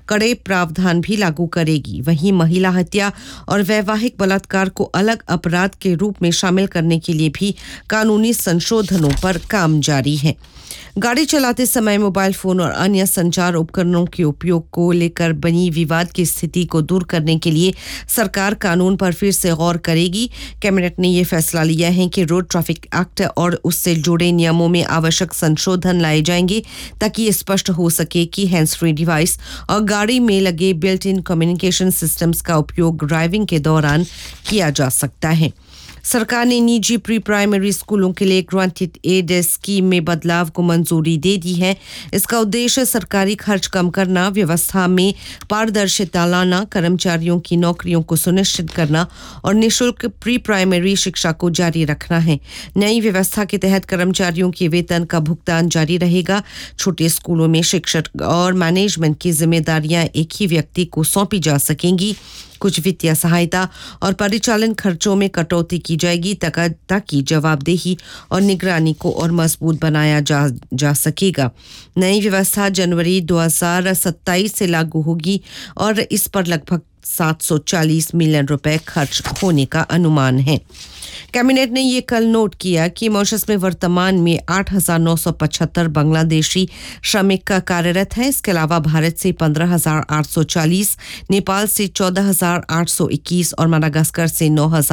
कड़े प्रावधान भी लागू करेगी। वहीं महिला हत्या और वैवाहिक बलात्कार को अलग अपराध के रूप में शामिल करने के लिए भी कानूनी संशोधनों पर काम जारी है। गाड़ी चलाते समय मोबाइल फोन और अन्य संचार उपकरणों के उपयोग को लेकर बनी विवाद की स्थिति को दूर करने के लिए सरकार कानून पर फिर से गौर करेगी। कैबिनेट ने यह फैसला लिया है कि रोड ट्रैफिक एक्ट और उससे जुड़े नियमों में आवश्यक संशोधन लाए जाएंगे ताकि ये स्पष्ट हो सके कि हैंड्स फ्री डिवाइस और गाड़ी में लगे बिल्ट इन कम्युनिकेशन सिस्टम्स का उपयोग ड्राइविंग के दौरान किया जा सकता है। सरकार ने निजी प्री प्राइमरी स्कूलों के लिए ग्रांटेड एड स्कीम में बदलाव को मंजूरी दे दी है। इसका उद्देश्य सरकारी खर्च कम करना, व्यवस्था में पारदर्शिता लाना, कर्मचारियों की नौकरियों को सुनिश्चित करना और निःशुल्क प्री प्राइमरी शिक्षा को जारी रखना है। नई व्यवस्था के तहत कर्मचारियों के वेतन का भुगतान जारी रहेगा। छोटे स्कूलों में शिक्षक और मैनेजमेंट की जिम्मेदारियां एक ही व्यक्ति को सौंपी जा सकेंगी। कुछ वित्तीय सहायता और परिचालन खर्चों में कटौती की जाएगी ताकि जवाबदेही और निगरानी को और मजबूत बनाया जा सकेगा। नई व्यवस्था जनवरी 2027 से लागू होगी और इस पर लगभग 740 मिलियन रुपए खर्च होने का अनुमान है। कैबिनेट ने ये कल नोट किया कि मॉरिशस में वर्तमान में 8,975 बांग्लादेशी श्रमिक कार्यरत हैं। इसके अलावा भारत से 15,840, नेपाल से 14,821 और मडागास्कर से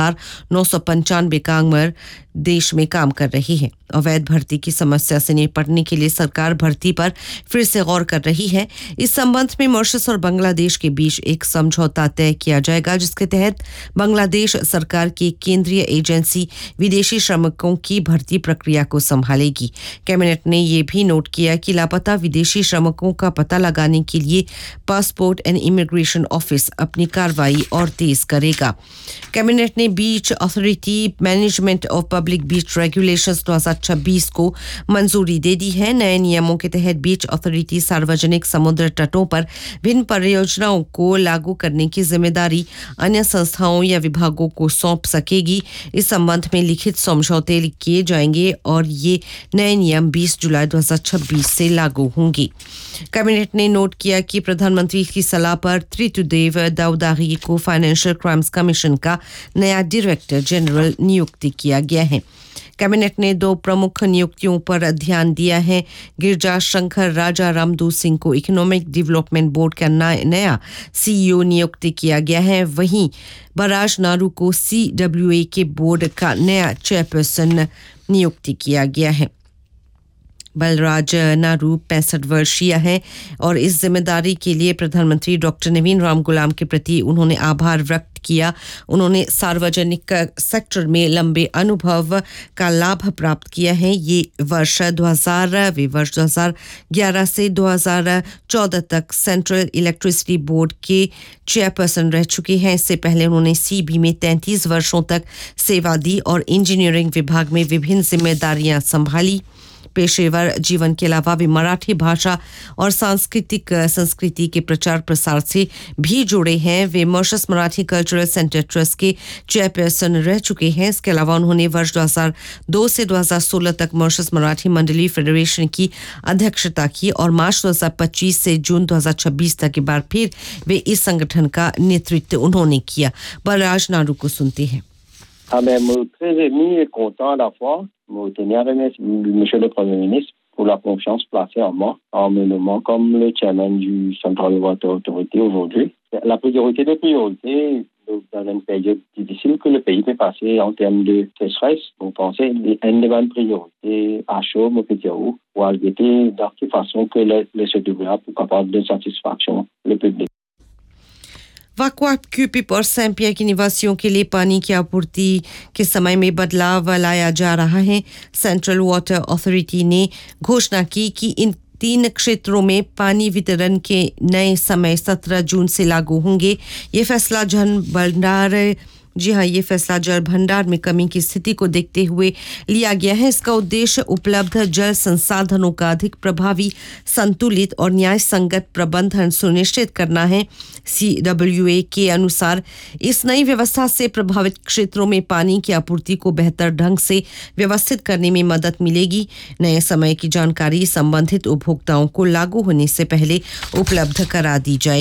9,995 कामगार देश में काम कर रही है। अवैध भर्ती की समस्या से निपटने के लिए सरकार भर्ती पर फिर से गौर कर रही है। इस संबंध में मॉरिशस और बांग्लादेश के बीच एक समझौता तय किया जाएगा, जिसके तहत बांग्लादेश सरकार की केंद्रीय एजेंसी विदेशी श्रमिकों की भर्ती प्रक्रिया को संभालेगी। कैबिनेट ने यह भी नोट किया कि लापता विदेशी श्रमिकों का पता लगाने के लिए पासपोर्ट एंड इमिग्रेशन ऑफिस अपनी कार्रवाई और तेज करेगा। कैबिनेट ने बीच authority management of public beach regulations 2026 को मंजूरी दे दी है। नए नियमों के तहत बीच अथॉरिटी सार्वजनिक समुद्र तटों पर विभिन्न परियोजनाओं को लागू करने की जिम्मेदारी अन्य संस्थाओं या विभागों को सौंप सकेगी। इस संबंध में लिखित समझौते किए जाएंगे और ये नए नियम 20 जुलाई 2026 से लागू होंगे। कैबिनेट ने नोट किया कि प्रधानमंत्री की सलाह पर त्रितुदेव दाऊदागी को फाइनेंशियल क्राइम्स कमीशन का नया डायरेक्टर जनरल नियुक्त किया गया है। कैबिनेट ने 2 प्रमुख नियुक्तियों पर ध्यान दिया है। गिरजा शंकर राजा रामदू सिंह को इकोनॉमिक डेवलपमेंट बोर्ड का नया सीईओ नियुक्त किया गया है। वहीं बराज नारू को CWA के बोर्ड का नया चेयरपर्सन नियुक्त किया गया है। बलराज नारू 65 वर्षीय है और इस जिम्मेदारी के लिए प्रधानमंत्री डॉक्टर नवीन राम गुलाम के प्रति उन्होंने आभार व्यक्त किया। उन्होंने सार्वजनिक सेक्टर में लंबे अनुभव का लाभ प्राप्त किया है। ये वर्ष 2011 से 2014 तक सेंट्रल इलेक्ट्रिसिटी बोर्ड के चेयरपर्सन रह चुके हैं। इससे पहले उन्होंने CB में 33 वर्षों तक सेवा दी और इंजीनियरिंग विभाग में विभिन्न जिम्मेदारियां संभाली। पेशेवर जीवन के अलावा वे मराठी भाषा और संस्कृति के प्रचार प्रसार से भी जुड़े हैं। वे Mauritius Marathi cultural centre trust के चेयरपर्सन रह चुके हैं। इसके अलावा उन्होंने वर्ष 2002 से 2016 तक मॉरिशस मराठी मंडली फेडरेशन की अध्यक्षता की और मार्च 2025 से जून 2026 तक एक बार फिर वे इस संगठन का नेतृत्व उन्होंने किया। बलराज नारू को सुनते हैं। मैं très ému et content à la fois. Je tenais à remercier Monsieur le Premier ministre pour la confiance placée en moi en me nommant comme le chairman du Central Water Authority aujourd'hui. La priorité des priorités dans une période difficile que le pays peut passer en termes de sécheresse, on pensait une des bonnes priorités à chaud, mon petit haut, pour ajouter de façon que les citoyens soient capables de satisfaction le public. वाकुआ क्यूपिप और सैम्पिया की निवासियों के लिए पानी की आपूर्ति के समय में बदलाव लाया जा रहा है। सेंट्रल वाटर अथॉरिटी ने घोषणा की कि इन 3 क्षेत्रों में पानी वितरण के नए समय 17 जून से लागू होंगे। ये फैसला ये फैसला जल भंडार में कमी की स्थिति को देखते हुए लिया गया है। इसका उद्देश्य उपलब्ध जल संसाधनों का अधिक प्रभावी, संतुलित और न्याय संगत प्रबंधन सुनिश्चित करना है। CWA के अनुसार इस नई व्यवस्था से प्रभावित क्षेत्रों में पानी की आपूर्ति को बेहतर ढंग से व्यवस्थित करने में मदद मिलेगी। नए समय की जानकारी संबंधित उपभोक्ताओं को लागू होने से पहले उपलब्ध करा दी जाए।